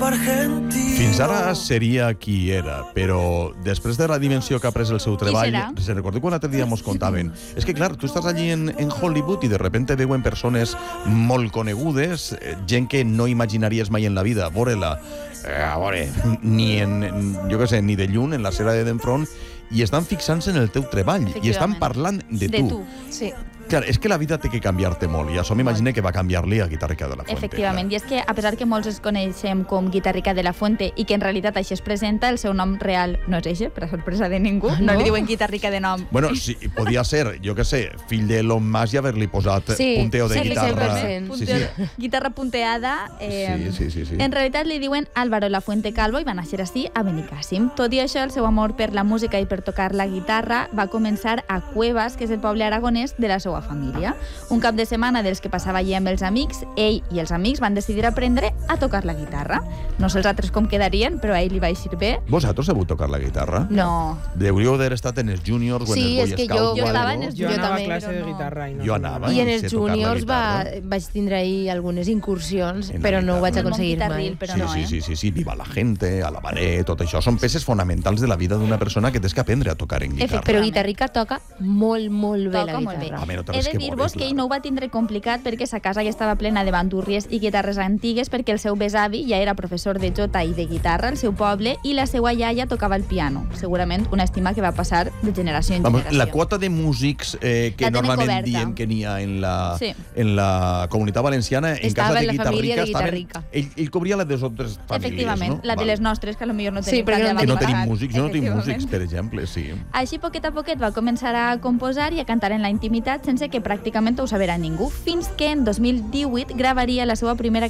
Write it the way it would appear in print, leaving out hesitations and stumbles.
Fins ara seria qui era, però després de la dimensió que ha pres el seu treball, se recordo quan l'altre dia mos contaven, és que clar, tu estàs allí en Hollywood i de repente veuen persones molt conegudes, gent que no imaginaries mai en la vida, veure-la, ni ni de lluny, en la sèrie de d'enfront, i estan fixant-se en el teu treball, i estan parlant de tu. Sí. Clar, és que la vida té que canviar-te molt, i això m'imagino que va canviar-li a Guitarrica de la Fuente. Efectivament, i és que a pesar que molts es coneixem com Guitarrica de la Fuente i que en realitat això es presenta, el seu nom real no és eixe, per a sorpresa de ningú, no li diuen Guitarrica de nom. Bueno, sí, podia ser, jo què sé, fill d'Elon Musk i haver-li posat punteo de guitarra. Guitarra punteada. Sí. En realitat li diuen Álvaro Lafuente Calvo i va néixer així a Benicàssim. Tot i això, el seu amor per la música i per tocar la guitarra va començar a Cuevas, que és el poble aragonès de la seva família. Un cap de setmana dels que passava allí amb els amics, ell i els amics van decidir aprendre a tocar la guitarra. No sé els altres com quedarien, però a ell li va eixir bé. Vosaltres sabeu tocar la guitarra? No. Deuríeu haver estat en els juniors o en els Boy Scouts. Sí, és que jo estava en els Jo juniors anava a també. classe de guitarra. Jo anava I en els juniors vaig tindre ahir algunes incursions, però no ho vaig aconseguir mai. Sí, Viva la gente, Alabaré, tot això són peces fonamentals de la vida d'una persona que tens que aprendre a tocar en guitarra. Però Guitarrica toca molt, molt bé la guitarra. He de dir-vos que ell no ho va tindre complicat perquè sa casa ja estava plena de bandúrries i guitarres antigues, perquè el seu besavi ja era professor de jota i de guitarra al seu poble i la seva iaia tocava el piano. Segurament una estima que va passar de generació en generació. La quota de músics que normalment diem que n'hi ha en la comunitat valenciana, en casa de Guitarrica, ell cobria les altres famílies. Efectivament, la de les nostres, que potser no tenim que no tenim músics. Jo no tinc músics, per exemple, sí. Així, poquet a poquet, va començar a composar i a cantar en la intimitat sense que pràcticament ho sabera ningú, fins que en 2018 gravaria la seva primera